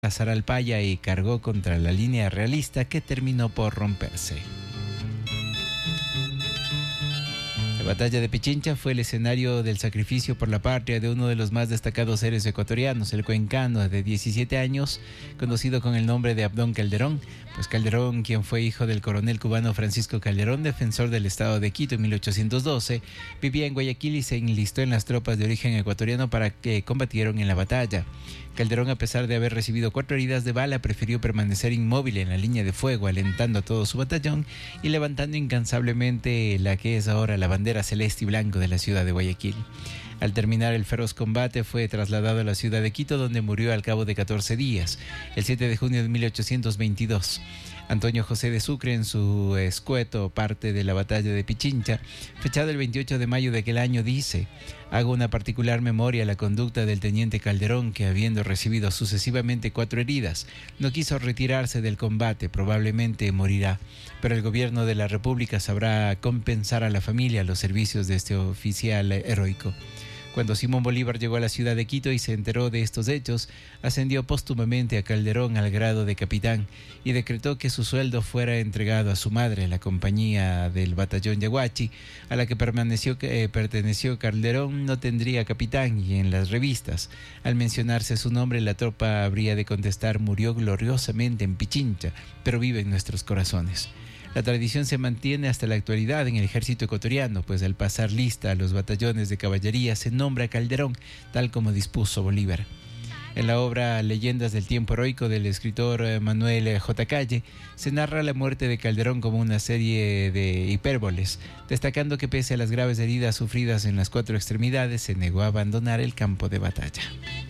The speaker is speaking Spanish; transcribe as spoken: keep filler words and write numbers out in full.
a Saralpaya y cargó contra la línea realista que terminó por romperse. La batalla de Pichincha fue el escenario del sacrificio por la patria de uno de los más destacados héroes ecuatorianos, el cuencano de diecisiete años, conocido con el nombre de Abdón Calderón. Pues Calderón, quien fue hijo del coronel cubano Francisco Calderón, defensor del estado de Quito en mil ochocientos doce, vivía en Guayaquil y se enlistó en las tropas de origen ecuatoriano para que combatieron en la batalla. Calderón, a pesar de haber recibido cuatro heridas de bala, prefirió permanecer inmóvil en la línea de fuego, alentando a todo su batallón y levantando incansablemente la que es ahora la bandera celeste y blanco de la ciudad de Guayaquil. Al terminar el feroz combate, fue trasladado a la ciudad de Quito, donde murió al cabo de catorce días, el siete de junio de mil ochocientos veintidós. Antonio José de Sucre, en su escueto Parte de la batalla de Pichincha, fechado el veintiocho de mayo de aquel año, dice: hago una particular memoria a la conducta del teniente Calderón, que habiendo recibido sucesivamente cuatro heridas, no quiso retirarse del combate, probablemente morirá, pero el gobierno de la República sabrá compensar a la familia los servicios de este oficial heroico. Cuando Simón Bolívar llegó a la ciudad de Quito y se enteró de estos hechos, ascendió póstumamente a Calderón al grado de capitán y decretó que su sueldo fuera entregado a su madre, la compañía del batallón Yaguachi, a la que permaneció, eh, perteneció Calderón, no tendría capitán, y en las revistas, al mencionarse su nombre, la tropa habría de contestar: murió gloriosamente en Pichincha, pero vive en nuestros corazones. La tradición se mantiene hasta la actualidad en el ejército ecuatoriano, pues al pasar lista a los batallones de caballería se nombra a Calderón, tal como dispuso Bolívar. En la obra Leyendas del tiempo heroico del escritor Manuel J. Calle, se narra la muerte de Calderón como una serie de hipérboles, destacando que pese a las graves heridas sufridas en las cuatro extremidades, se negó a abandonar el campo de batalla.